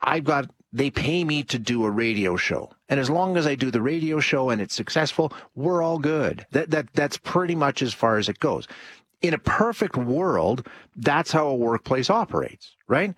they pay me to do a radio show. And as long as I do the radio show and it's successful, we're all good. That's pretty much as far as it goes. In a perfect world, that's how a workplace operates, right?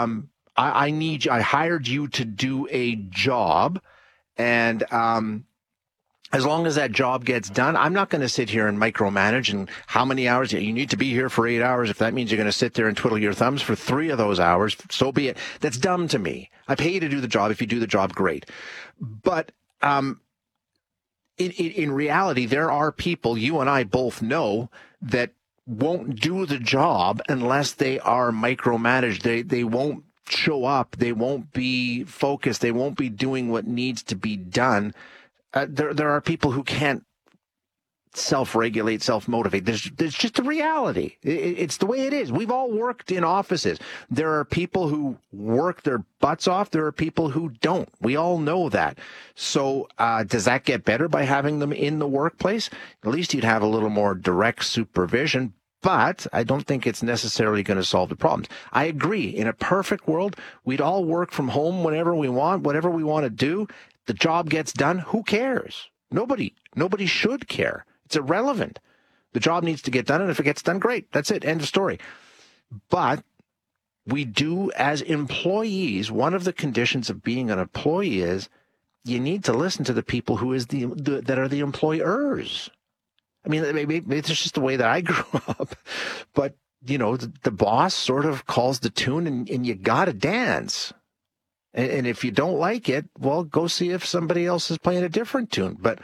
I hired you to do a job, and as long as that job gets done, I'm not going to sit here and micromanage and how many hours. You need to be here for 8 hours. If that means you're going to sit there and twiddle your thumbs for 3 of those hours, so be it. That's dumb to me. I pay you to do the job. If you do the job, great. But in reality, there are people, you and I both know, that won't do the job unless they are micromanaged. They won't show up. They won't be focused. They won't be doing what needs to be done. There are people who can't self-regulate, self-motivate. There's just a reality. It's the way it is. We've all worked in offices. There are people who work their butts off. There are people who don't. We all know that. So does that get better by having them in the workplace? At least you'd have a little more direct supervision. But I don't think it's necessarily going to solve the problems. I agree. In a perfect world, we'd all work from home whenever we want, whatever we want to do. The job gets done. Who cares? Nobody should care. It's irrelevant. The job needs to get done, and if it gets done, great. That's it. End of story. But we do, as employees, one of the conditions of being an employee is you need to listen to the people who that are the employers. I mean, maybe it's just the way that I grew up. But, the boss sort of calls the tune, and you got to dance. And if you don't like it, well, go see if somebody else is playing a different tune. But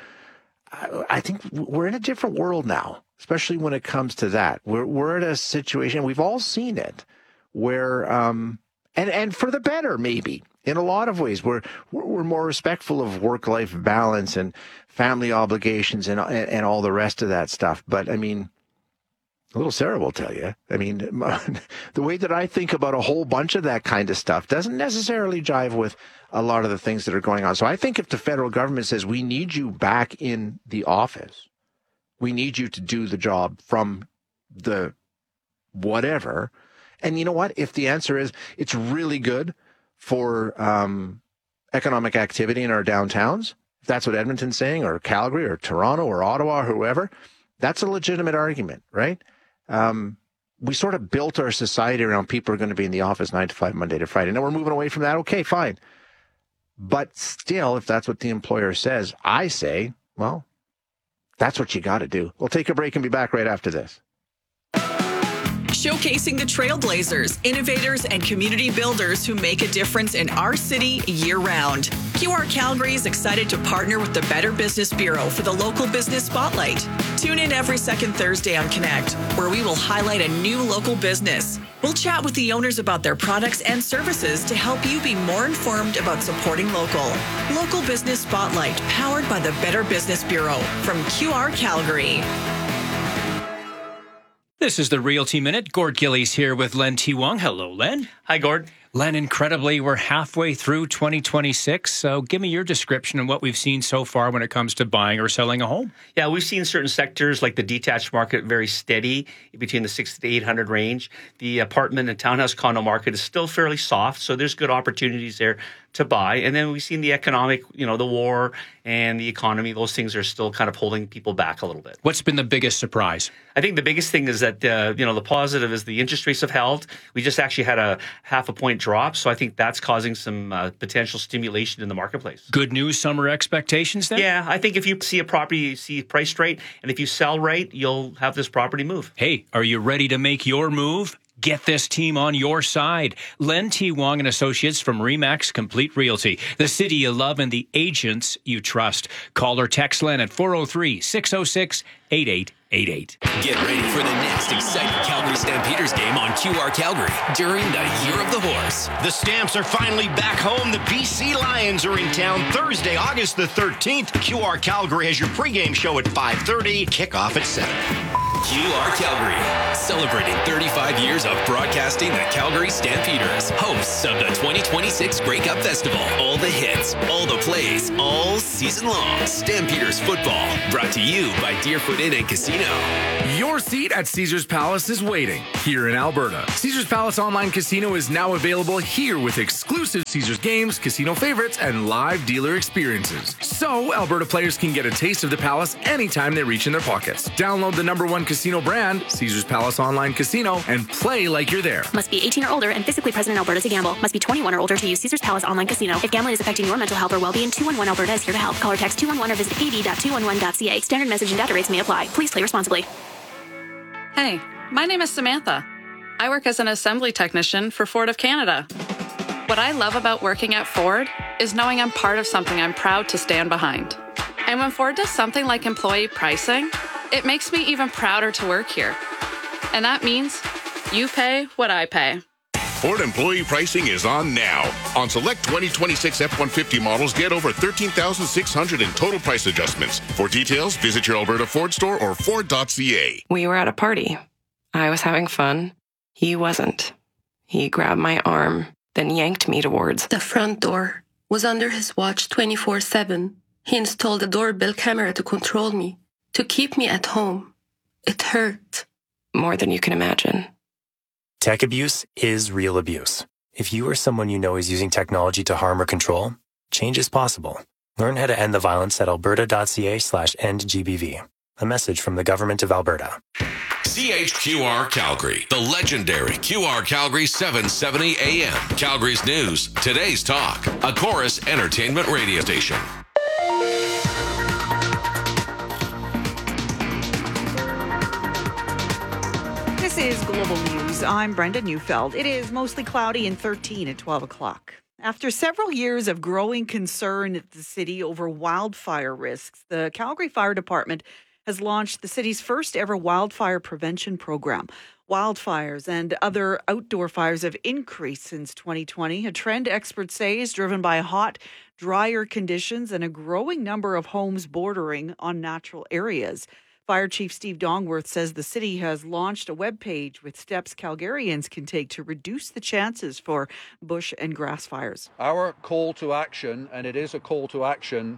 I think we're in a different world now, especially when it comes to that. We're at a situation, we've all seen it, where, and for the better, maybe, in a lot of ways, we're more respectful of work-life balance and family obligations and all the rest of that stuff. But, I mean, little Sarah will tell you. I mean, the way that I think about a whole bunch of that kind of stuff doesn't necessarily jive with a lot of the things that are going on. So I think if the federal government says, we need you back in the office, we need you to do the job from the whatever. And you know what? If the answer is it's really good for economic activity in our downtowns, if that's what Edmonton's saying, or Calgary or Toronto or Ottawa or whoever, that's a legitimate argument, right? We sort of built our society around people are going to be in the office 9 to 5, Monday to Friday. Now we're moving away from that. Okay, fine. But still, if that's what the employer says, I say, well, that's what you got to do. We'll take a break and be back right after this. Showcasing the trailblazers, innovators, and community builders who make a difference in our city year-round. QR Calgary is excited to partner with the Better Business Bureau for the Local Business Spotlight. Tune in every second Thursday on Connect, where we will highlight a new local business. We'll chat with the owners about their products and services to help you be more informed about supporting local. Local Business Spotlight, powered by the Better Business Bureau from QR Calgary. This is the Realty Minute. Gord Gillies here with Len T. Wong. Hello, Len. Hi, Gord. Len, incredibly, we're halfway through 2026. So give me your description of what we've seen so far when it comes to buying or selling a home. Yeah, we've seen certain sectors like the detached market very steady between the 600 to 800 range. The apartment and townhouse condo market is still fairly soft, so there's good opportunities there to buy. And then we've seen the economic, the war and the economy, those things are still kind of holding people back a little bit. What's been the biggest surprise? I think the biggest thing is that, the positive is the interest rates have held. We just actually had a 0.5 point drop, so I think that's causing some potential stimulation in the marketplace. Good news, summer expectations then? Yeah, I think if you see a property, you see priced right, and if you sell right, you'll have this property move. Hey, are you ready to make your move? Get this team on your side. Len T. Wong and Associates from RE/MAX Complete Realty. The city you love and the agents you trust. Call or text Len at 403-606-8888. Get ready for the next exciting Calgary Stampeders game on QR Calgary during the Year of the Horse. The Stamps are finally back home. The BC Lions are in town Thursday, August the 13th. QR Calgary has your pregame show at 5:30, kickoff at 7. QR Calgary, celebrating 35 years of broadcasting the Calgary Stampeders, hosts of the 2026 Grey Cup Festival. All the hits, all the plays, all season long. Stampeders football, brought to you by Deerfoot Inn and Casino. Your seat at Caesars Palace is waiting here in Alberta. Caesars Palace Online Casino is now available here with exclusive Caesars games, casino favorites, and live dealer experiences. So Alberta players can get a taste of the Palace anytime they reach in their pockets. Download the #1 casino brand, Caesars Palace Online Casino, and play like you're there. Must be 18 or older and physically present in Alberta to gamble. Must be 21 or older to use Caesars Palace Online Casino. If gambling is affecting your mental health or well-being, 211 Alberta is here to help. Call or text 211 or visit pd.211.ca. Standard message and data rates may apply. Please play responsibly. Hey, my name is Samantha. I work as an assembly technician for Ford of Canada. What I love about working at Ford is knowing I'm part of something I'm proud to stand behind. And when Ford does something like employee pricing, it makes me even prouder to work here. And that means you pay what I pay. Ford employee pricing is on now. On select 2026 F-150 models, get over $13,600 in total price adjustments. For details, visit your Alberta Ford store or Ford.ca. We were at a party. I was having fun. He wasn't. He grabbed my arm, then yanked me towards the front door. Was under his watch 24/7. He installed a doorbell camera to control me, to keep me at home. It hurt. More than you can imagine. Tech abuse is real abuse. If you or someone you know is using technology to harm or control, change is possible. Learn how to end the violence at alberta.ca/endgbv. A message from the Government of Alberta. CHQR Calgary, the legendary QR Calgary 770 AM. Calgary's news, today's talk, a Chorus entertainment radio station. This is Global News. I'm Brenda Neufeld. It is mostly cloudy and 13 at 12 o'clock. After several years of growing concern at the city over wildfire risks, the Calgary Fire Department has launched the city's first ever wildfire prevention program. Wildfires and other outdoor fires have increased since 2020, a trend experts say is driven by hot, drier conditions and a growing number of homes bordering on natural areas. Fire Chief Steve Dongworth says the city has launched a webpage with steps Calgarians can take to reduce the chances for bush and grass fires. Our call to action, and it is a call to action,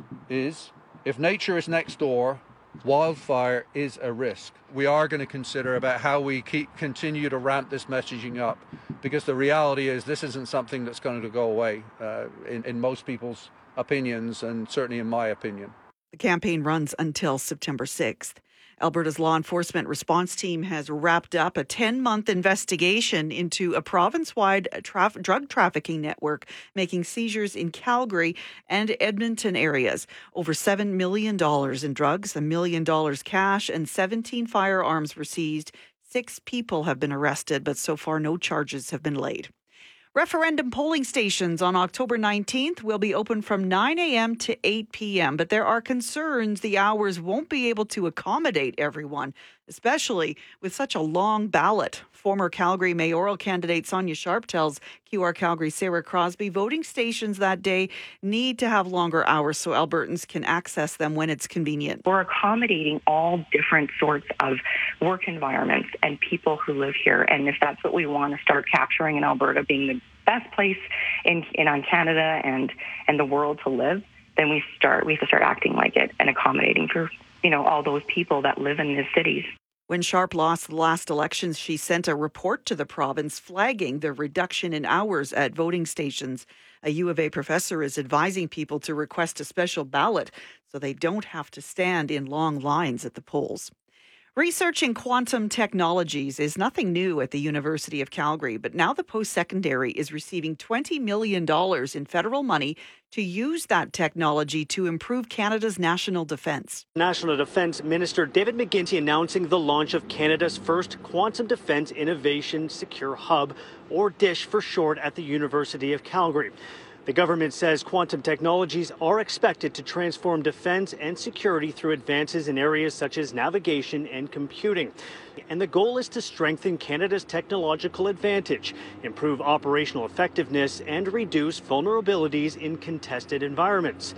is if nature is next door, wildfire is a risk. We are going to consider about how we continue to ramp this messaging up, because the reality is this isn't something that's going to go away in most people's opinions, and certainly in my opinion. The campaign runs until September 6th. Alberta's law enforcement response team has wrapped up a 10-month investigation into a province-wide drug trafficking network making seizures in Calgary and Edmonton areas. Over $7 million in drugs, $1 million cash, and 17 firearms were seized. 6 people have been arrested, but so far no charges have been laid. Referendum polling stations on October 19th will be open from 9 a.m. to 8 p.m., but there are concerns the hours won't be able to accommodate everyone, especially with such a long ballot. Former Calgary mayoral candidate Sonia Sharp tells QR Calgary's Sarah Crosby voting stations that day need to have longer hours so Albertans can access them when it's convenient. We're accommodating all different sorts of work environments and people who live here. And if that's what we want to start capturing in Alberta, being the best place in Canada and the world to live, then we have to start acting like it and accommodating for, all those people that live in these cities. When Sharp lost the last elections, she sent a report to the province flagging the reduction in hours at voting stations. A U of A professor is advising people to request a special ballot so they don't have to stand in long lines at the polls. Research in quantum technologies is nothing new at the University of Calgary, but now the post-secondary is receiving $20 million in federal money to use that technology to improve Canada's national defence. National Defence Minister David McGuinty announcing the launch of Canada's first Quantum Defence Innovation Secure Hub, or DISH for short, at the University of Calgary. The government says quantum technologies are expected to transform defense and security through advances in areas such as navigation and computing. And the goal is to strengthen Canada's technological advantage, improve operational effectiveness, and reduce vulnerabilities in contested environments.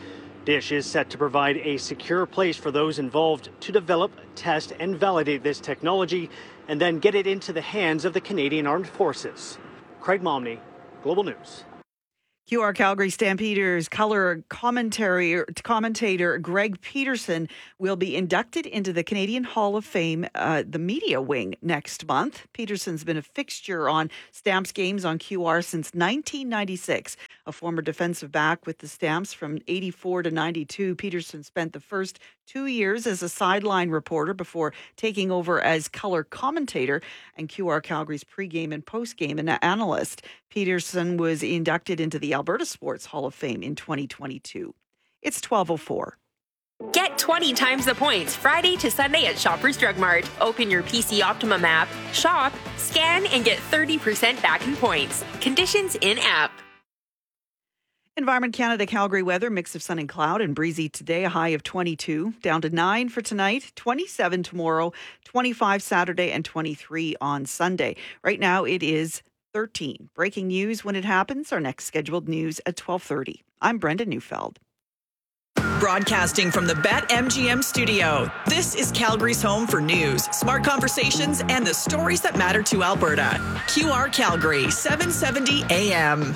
Dish is set to provide a secure place for those involved to develop, test, and validate this technology, and then get it into the hands of the Canadian Armed Forces. Craig Momney, Global News. QR Calgary Stampeders color commentator Greg Peterson will be inducted into the Canadian Hall of Fame, the media wing, next month. Peterson's been a fixture on Stamps games on QR since 1996. A former defensive back with the Stamps from 84 to 92, Peterson spent the first 2 years as a sideline reporter before taking over as color commentator and QR Calgary's pregame and postgame analyst. Peterson was inducted into the Alberta Sports Hall of Fame in 2022. It's 12:04. Get 20 times the points Friday to Sunday at Shoppers Drug Mart. Open your PC Optimum app, shop, scan, and get 30% back in points. Conditions in-app. Environment Canada Calgary weather, mix of sun and cloud and breezy today, a high of 22, down to 9 for tonight, 27 tomorrow, 25 Saturday, and 23 on Sunday. Right now it is 13. Breaking news when it happens. Our next scheduled news at 12:30. I'm Brenda Neufeld. Broadcasting from the BetMGM studio, this is Calgary's home for news, smart conversations, and the stories that matter to Alberta. QR Calgary, 770 AM.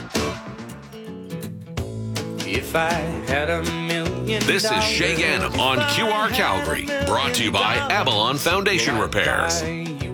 If I had $1 million. This is Shay Gannon on QR Calgary, brought to you by Avalon Foundation Repairs.